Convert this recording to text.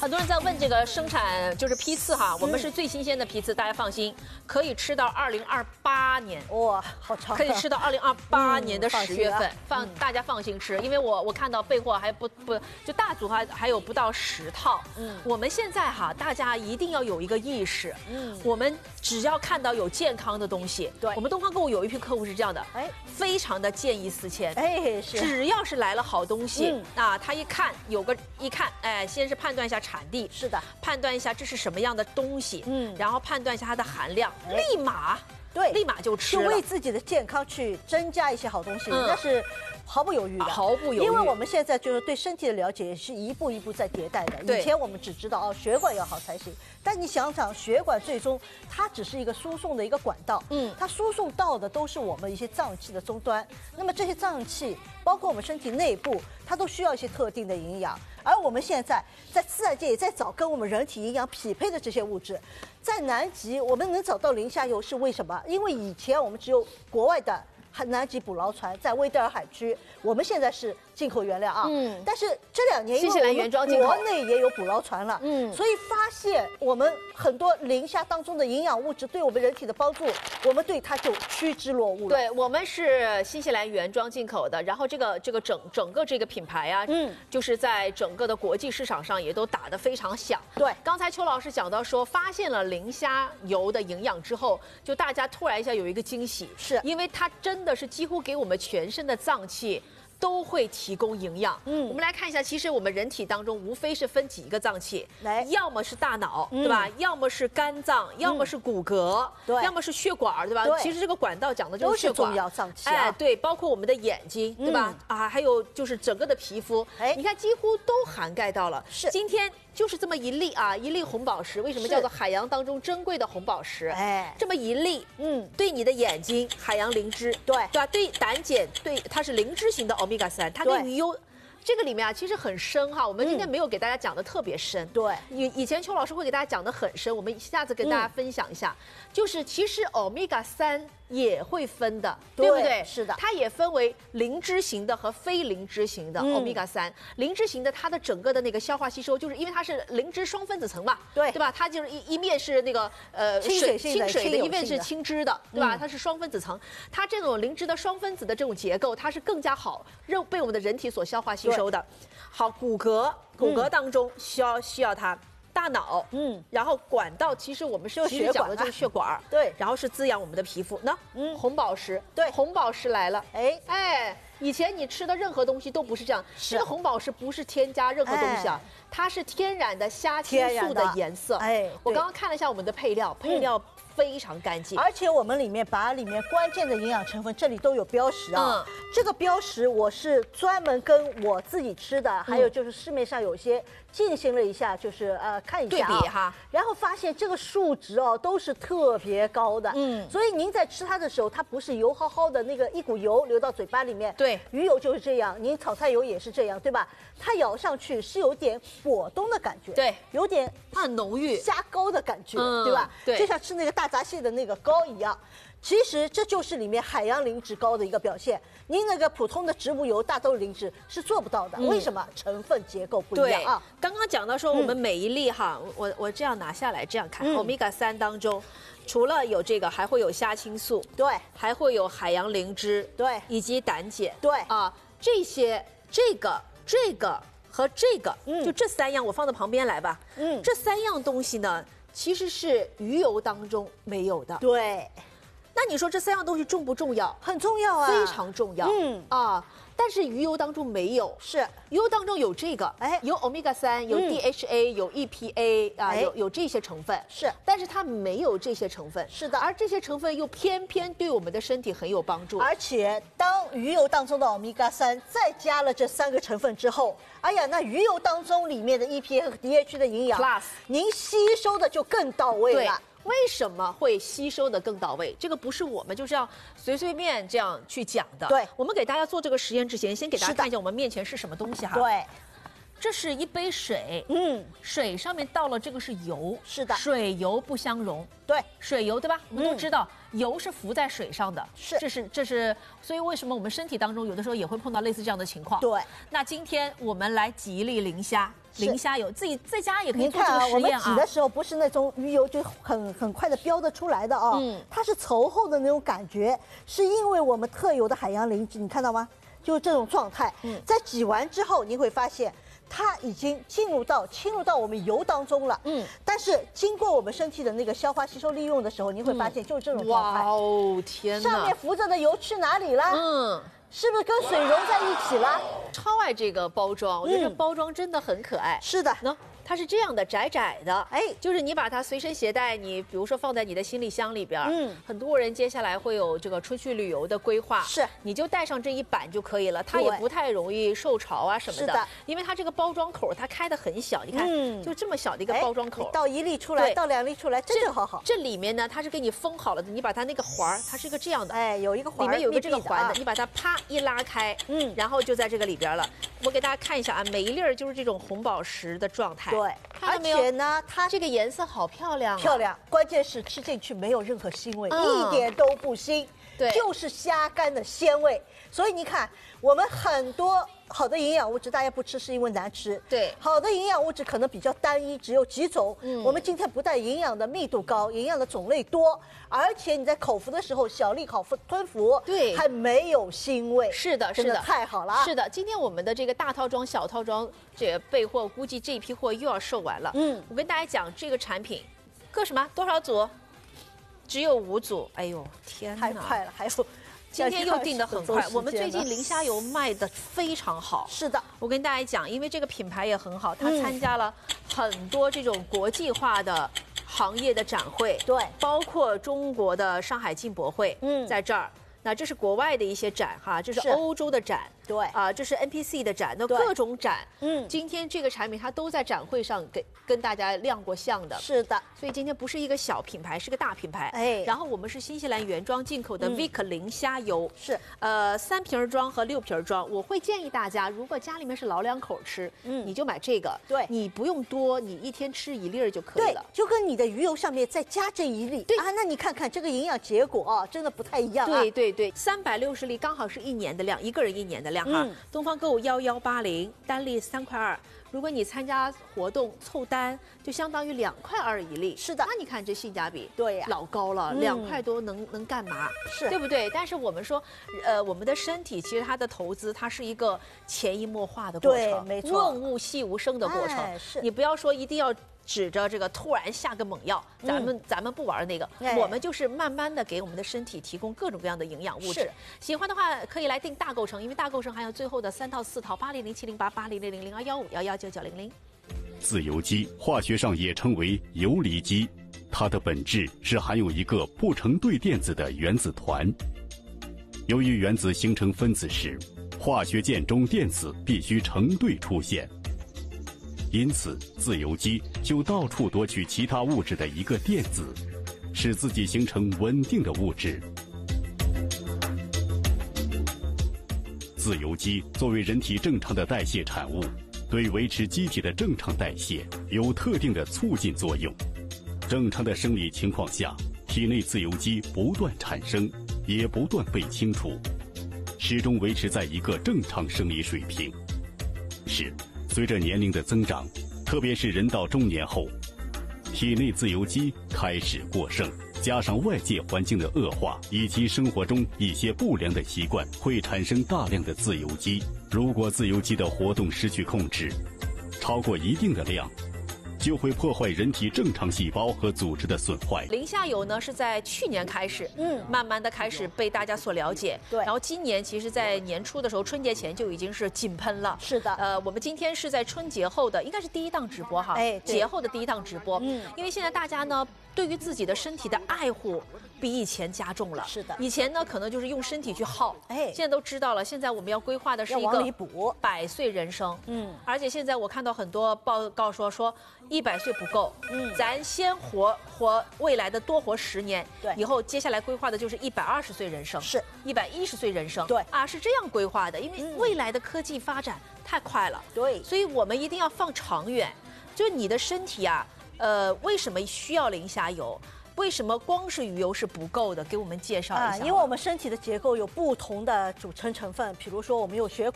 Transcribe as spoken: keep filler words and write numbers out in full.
很多人在问这个生产就是批次哈，我们是最新鲜的批次，大家放心，可以吃到二零二八年。 哇，好长！ 可以吃到二零二八年的十月份，放嗯大家放心吃，因为我我看到备货还不不就大组还还有不到十套。嗯，我们现在哈，大家一定要有一个意识，嗯，我们只要看到有健康的东西， 对， 我们东方购物有一批客户是这样的，哎，非常的见异思迁， 哎，是， 只要是来了好东西，嗯、啊，他一看有个一看，哎，先是判断一下产地， 是的， 判断一下这是什么样的东西，嗯，然后判断一下它的含量，哎、立马。 对， 立马就吃了， 就为自己的健康去增加一些好东西，那、嗯、是毫不犹豫的， 毫不犹豫。 因为我们现在就是对身体的了解是一步一步在迭代的。以前我们只知道哦，血管要好才行，但你想想，血管最终它只是一个输送的一个管道，嗯，它输送到的都是我们一些脏器的终端。那么这些脏器，包括我们身体内部，它都需要一些特定的营养。而我们现在在自然界也在找跟我们人体营养匹配的这些物质，在南极我们能找到磷虾油是为什么？因为以前我们只有国外的南极捕捞船在威德尔海区，我们现在是进口原料啊，嗯，但是这两年因为我们国内也有捕捞船了，嗯，所以发现我们很多磷虾当中的营养物质对我们人体的帮助，我们对它就趋之若鹜了。 对，我们是新西兰原装进口的，然后这个这个整整个这个品牌啊，嗯，就是在整个的国际市场上也都打得非常响。 对， 刚才邱老师讲到说，发现了磷虾油的营养之后，就大家突然一下有一个惊喜， 是因为它真的是几乎给我们全身的脏器都会提供营养。嗯，我们来看一下，其实我们人体当中无非是分几个脏器，来，要么是大脑，嗯、对吧？要么是肝脏，要么是骨骼，对、嗯，要么是血管，对吧？对，其实这个管道讲的就是血管， 都是重要脏器、啊。 哎，对，包括我们的眼睛，对吧？嗯、啊，还有就是整个的皮肤，哎，你看几乎都涵盖到了。是，今天就是这么一粒啊，一粒红宝石，为什么叫做海洋当中珍贵的红宝石？哎，这么一粒，嗯，对你的眼睛，海洋灵芝，对，对吧？对胆碱，对它是灵芝型的 欧米伽三，它跟鱼油。这个里面啊，其实很深哈，我们今天没有给大家讲的特别深。对，以以前邱老师会给大家讲的很深，我们下次跟大家分享一下。嗯、就是其实欧米伽三也会分的，对不对？ 是的， 它也分为灵芝型的和非灵芝型的欧米伽三。灵芝型的它的整个的那个消化吸收，就是因为它是灵芝双分子层嘛，对对吧？它就是一一面是那个呃清水性的， 清水的，一面是清脂的，对吧？它是双分子层，它这种灵芝的双分子的这种结构，它是更加好肉被我们的人体所消化吸收的。好，骨骼骨骼当中需要需要它。大脑，嗯，然后管道，其实我们是其实讲的就是血管，对，然后是滋养我们的皮肤。那，嗯，红宝石，对，红宝石来了，哎哎，以前你吃的任何东西都不是这样，这个红宝石不是添加任何东西啊，它是天然的虾青素的颜色。哎，我刚刚看了一下我们的配料，配料非常干净， 而且我们里面把里面关键的营养成分这里都有标识啊。嗯，这个标识我是专门跟我自己吃的，还有就是市面上有些进行了一下，就是呃。看一下、啊、 对比哈， 然后发现这个数值哦都是特别高的，嗯，所以您在吃它的时候，它不是油耗耗的那个一股油流到嘴巴里面，对，鱼油就是这样，您炒菜油也是这样，对吧？它咬上去是有点果冻的感觉，对，有点很浓郁虾膏的感觉，嗯、对吧？对，就像吃那个大闸蟹的那个膏一样。其实这就是里面海洋灵芝膏的一个表现，您那个普通的植物油大豆灵芝是做不到的，嗯、为什么？成分结构不一样啊。 刚刚讲到说我们每一粒哈，嗯、我我这样拿下来这样看，欧米伽三当中，除了有这个，还会有虾青素，对，还会有海洋灵芝，对，以及胆碱，对啊，这些这个这个和这个，嗯，就这三样我放到旁边来吧，嗯，这三样东西呢，其实是鱼油当中没有的， 对。 那你说这三样东西重不重要？ 很重要啊， 非常重要。嗯啊，但是鱼油当中没有，是鱼油当中有这个，哎，有欧米伽三，有 D H A，、嗯、有 E P A 啊，哎、有有这些成分，是，但是它没有这些成分，是的，而这些成分又偏偏对我们的身体很有帮助。 而且当鱼油当中的欧米伽三再加了这三个成分之后，哎呀，那鱼油当中里面的 E P A 和 D H A 的营养 ，Plus， 您吸收的就更到位了。 为什么会吸收的更到位？这个不是我们就这样随随便这样去讲的。对，我们给大家做这个实验之前，先给大家看一下我们面前是什么东西哈。对，这是一杯水，嗯，水上面倒了这个是油，是的，水油不相容。对，水油对吧？我们都知道、嗯、油是浮在水上的，是，这是这是，所以为什么我们身体当中有的时候也会碰到类似这样的情况？对，那今天我们来挤一粒磷虾。 磷虾油，自己在家也可以做这你看啊，我们个实验啊。 挤的时候不是那种鱼油就很很快的飙得出来的啊， 嗯它是稠厚的那种感觉，是因为我们特有的海洋磷脂，你看到吗？就是这种状态。 嗯在挤完之后，你会发现。它已经进入到侵入到我们油当中了， 嗯， 但是经过我们身体的那个消化吸收利用的时候，你会发现就是这种状态。 哇哦，天哪！ 上面浮着的油去哪里了？ 嗯， 是不是跟水融在一起了？ 超爱这个包装，我觉得这嗯包装真的很可爱。 是的， 喏，它是这样的，窄窄的， 哎就是你把它随身携带，你比如说放在你的行李箱里边， 嗯很多人接下来会有这个出去旅游的规划， 是你就带上这一板就可以了，它也对不太容易受潮啊什么的， 是的因为它这个包装口它开的很小，你看， 嗯就这么小的一个哎包装口， 你倒一粒出来， 对倒两粒出来，真正好好。 这里面呢，它是给你封好了的，你把它那个环儿，它是一个这样的， 哎，有一个环儿， 里面有一个这个密闭环的， 啊你把它啪一拉开， 嗯然后就在这个里边了。我给大家看一下啊，每一粒儿就是这种红宝石的状态， 对，而看到没有？ 且呢，它这个颜色好漂亮、啊， 漂亮，关键是吃进去没有任何腥味， 嗯一点都不腥， 对就是虾干的鲜味。所以你看，我们很多好的营养物质大家不吃是因为难吃， 对好的营养物质可能比较单一，只有几种。 嗯我们今天不但营养的密度高，营养的种类多，而且你在口服的时候小粒口服吞服， 对还没有腥味。 是的， 真的是的， 太好了啊。 是的，今天我们的这个大套装、小套装这个备货，估计这一批货又要售完了。 嗯我跟大家讲，这个产品各什么多少组？只有五组。哎呦，天哪！ 太快了，还有今天又定得很快。我们最近零磷虾油卖的非常好。 是的， 我跟大家讲，因为这个品牌也很好，它嗯参加了很多这种国际化的行业的展会， 对包括中国的上海进博会， 嗯在这儿。那这是国外的一些展哈，这是是欧洲的展， 对啊，这是 N P C 的展，那对各种展， 嗯今天这个产品它都在展会上给跟大家亮过相的， 是的， 所以今天不是一个小品牌，是个大品牌。 哎然后我们是新西兰原装进口的嗯 Vic 磷虾油， 是呃三瓶装和六瓶装。我会建议大家，如果家里面是老两口吃， 嗯你就买这个， 对你不用多，你一天吃一粒儿就可以对了。， 就跟你的鱼油上面再加这一粒， 对啊，那你看看这个营养结果啊，真的不太一样啊。 对对对，三百六十粒刚好是一年的量，一个人一年的量哈。 嗯东方购物幺幺八零，单粒三块二。如果你参加活动凑单，就相当于两块二一粒。 是的那你看这性价比， 对呀老高了， 嗯两块多能能干嘛？ 是对不对？但是我们说，呃，我们的身体其实它的投资，它是一个潜移默化的过程， 对没错润物细无声的过程。 哎是你不要说一定要。指着这个突然下个猛药，咱们、咱们不玩那个， 哎我们就是慢慢的给我们的身体提供各种各样的营养物质是。 喜欢的话可以来订大购城，因为大购城还有最后的三套四套八零零七零八八零零零零二幺五幺幺九九零零。 自由基化学上也称为游离基，它的本质是含有一个不成对电子的原子团。由于原子形成分子时，化学键中电子必须成对出现，因此自由基就到处夺取其他物质的一个电子，使自己形成稳定的物质。自由基作为人体正常的代谢产物，对维持机体的正常代谢有特定的促进作用。正常的生理情况下，体内自由基不断产生，也不断被清除，始终维持在一个正常生理水平。是，随着年龄的增长，特别是人到中年后，体内自由基开始过剩，加上外界环境的恶化，以及生活中一些不良的习惯，会产生大量的自由基。如果自由基的活动失去控制，超过一定的量，就会破坏人体正常细胞和组织的损坏。 磷虾油呢是在去年开始， 嗯慢慢的开始被大家所了解。 对然后今年其实，在年初的时候，春节前就已经是井喷了。 是的呃，我们今天是在春节后的，应该是第一档直播哈。 哎对节后的第一档直播。 嗯因为现在大家呢，对于自己的身体的爱护比以前加重了。 是的以前呢，可能就是用身体去耗。 哎现在都知道了，现在我们要规划的是要往一个里补百岁人生。 嗯而且现在我看到很多报告说说一百岁不够， 嗯咱先活活未来的多活十年， 对以后接下来规划的就是一百二十岁人生， 是一百一十岁人生， 对啊，是这样规划的，因为嗯未来的科技发展太快了， 对所以我们一定要放长远，就你的身体啊，呃，为什么需要磷虾油？为什么光是鱼油是不够的？给我们介绍一下。 啊，因为我们身体的结构有不同的组成成分，比如说我们有血